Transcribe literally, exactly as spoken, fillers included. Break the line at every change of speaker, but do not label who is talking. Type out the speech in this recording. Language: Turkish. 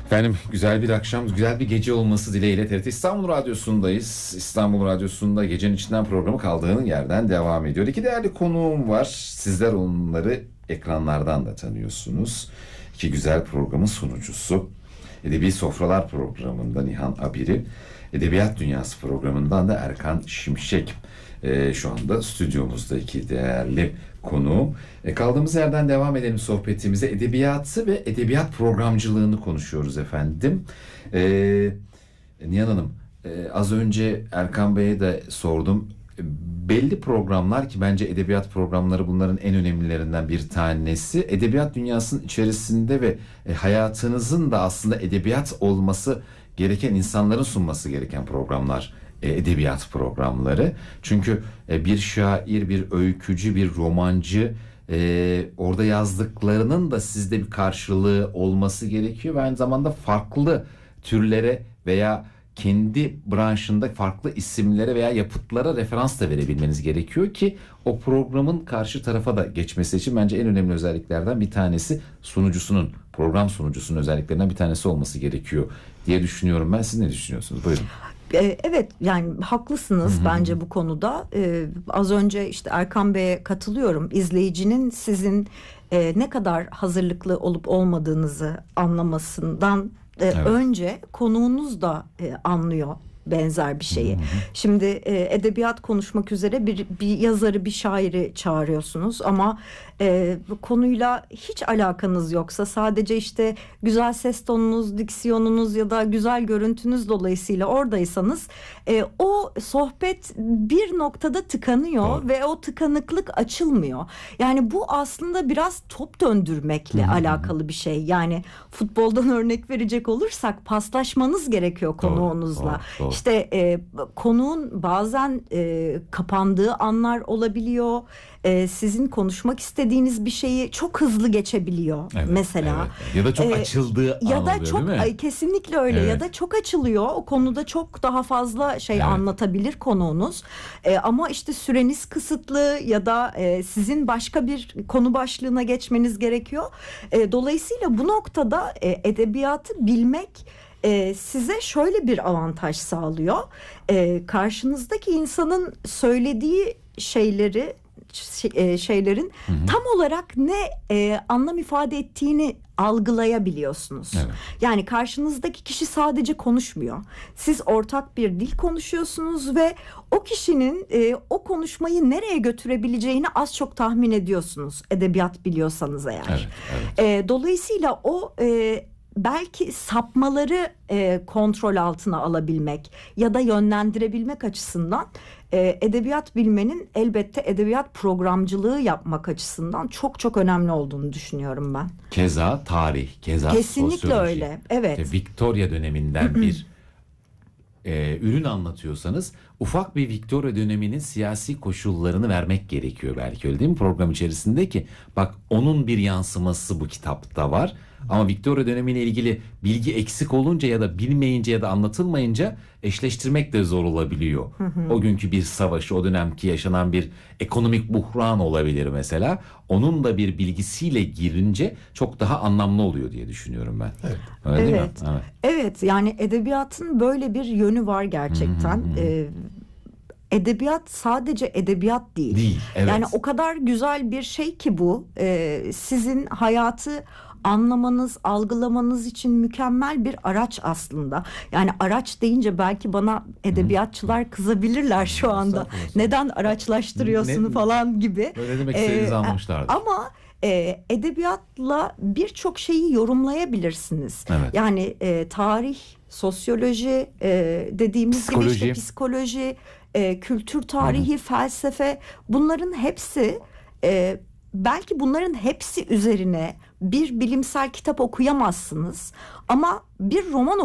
Efendim güzel bir akşam, güzel bir gece olması dileğiyle T R T İstanbul Radyosu'ndayız. İstanbul Radyosu'nda Gecenin İçinden programı kaldığının yerden devam ediyor. İki değerli konuğum var. Sizler onları ekranlardan da tanıyorsunuz. İki güzel programın sunucusu. Edebi Sofralar programında Nihan Abiri, Edebiyat Dünyası programından da Erkan Şimşek. Ee, şu anda stüdyomuzda iki değerli konuğum. E, kaldığımız yerden devam edelim sohbetimize. Edebiyatı ve edebiyat programcılığını konuşuyoruz efendim. E, Nihan Hanım, e, az önce Erkan Bey'e de sordum. E, belli programlar ki bence edebiyat programları bunların en önemlilerinden bir tanesi. Edebiyat dünyasının içerisinde ve e, hayatınızın da aslında edebiyat olması gereken insanların sunması gereken programlar. Edebiyat programları. Çünkü bir şair, bir öykücü, bir romancı e, orada yazdıklarının da sizde bir karşılığı olması gerekiyor ve aynı zamanda farklı türlere veya kendi branşında farklı isimlere veya yapıtlara referans da verebilmeniz gerekiyor ki o programın karşı tarafa da geçmesi için bence en önemli özelliklerden bir tanesi sunucusunun, program sunucusunun özelliklerinden bir tanesi olması gerekiyor diye düşünüyorum ben. Siz ne düşünüyorsunuz? Buyurun.
Evet, yani haklısınız Hı-hı. bence bu konuda. Ee, az önce işte Erkan Bey'e katılıyorum. İzleyicinin sizin e, ne kadar hazırlıklı olup olmadığınızı anlamasından e, evet. önce konuğunuz da e, anlıyor benzer bir şeyi. Hı hı. Şimdi e, edebiyat konuşmak üzere bir, bir yazarı, bir şairi çağırıyorsunuz ama e, konuyla hiç alakanız yoksa, sadece işte güzel ses tonunuz, diksiyonunuz ya da güzel görüntünüz dolayısıyla oradaysanız e, o sohbet bir noktada tıkanıyor Doğru. ve o tıkanıklık açılmıyor. Yani bu aslında biraz top döndürmekle hı hı. alakalı bir şey. Yani futboldan örnek verecek olursak paslaşmanız gerekiyor konuğunuzla. Doğru, doğru, doğru. İşte e, konuğun bazen e, kapandığı anlar olabiliyor. E, sizin konuşmak istediğiniz bir şeyi çok hızlı geçebiliyor evet, mesela.
Evet. Ya da çok e, açıldığı an
ya da
oluyor,
çok,
değil mi?
Ay, kesinlikle öyle. Evet. Ya da çok açılıyor. O konuda çok daha fazla şey evet. anlatabilir konuğunuz. E, ama işte süreniz kısıtlı ya da e, sizin başka bir konu başlığına geçmeniz gerekiyor. E, dolayısıyla bu noktada e, edebiyatı bilmek Ee, size şöyle bir avantaj sağlıyor. Ee, karşınızdaki insanın söylediği şeyleri şey, şeylerin hı hı. tam olarak ne e, anlam ifade ettiğini algılayabiliyorsunuz. Evet. Yani karşınızdaki kişi sadece konuşmuyor. Siz ortak bir dil konuşuyorsunuz ve o kişinin e, o konuşmayı nereye götürebileceğini az çok tahmin ediyorsunuz. Edebiyat biliyorsanız eğer. Evet, evet. E, dolayısıyla o e, belki sapmaları e, kontrol altına alabilmek ya da yönlendirebilmek açısından e, edebiyat bilmenin elbette edebiyat programcılığı yapmak açısından çok çok önemli olduğunu düşünüyorum ben.
Keza tarih, keza
kesinlikle
sosyoloji.
Öyle. Evet.
İşte Victoria döneminden bir e, ürün anlatıyorsanız ufak bir Victoria döneminin siyasi koşullarını vermek gerekiyor belki, öyle değil mi, program içerisinde ki bak onun bir yansıması bu kitapta var. Ama Victoria dönemiyle ilgili bilgi eksik olunca ya da bilmeyince ya da anlatılmayınca eşleştirmek de zor olabiliyor. Hı hı. O günkü bir savaşı, o dönemki yaşanan bir ekonomik buhran olabilir mesela. Onun da bir bilgisiyle girince çok daha anlamlı oluyor diye düşünüyorum ben.
Evet.
Öyle
evet.
değil mi? Evet.
Evet, yani edebiyatın böyle bir yönü var gerçekten. Hı hı hı. Ee, Edebiyat sadece edebiyat değil.
Değil, evet.
Yani o kadar güzel bir şey ki bu. Ee, sizin hayatı anlamanız, algılamanız için mükemmel bir araç aslında. Yani araç deyince belki bana edebiyatçılar kızabilirler şu anda. Neden araçlaştırıyorsun ne, falan gibi.
Öyle demek istediğinizi ee, anlamışlardır.
Ama e, edebiyatla birçok şeyi yorumlayabilirsiniz. Evet. Yani e, tarih, sosyoloji, e, dediğimiz psikoloji. gibi işte psikoloji, e, kültür tarihi, Hı-hı. felsefe, bunların hepsi e, belki bunların hepsi üzerine bir bilimsel kitap okuyamazsınız ama bir roman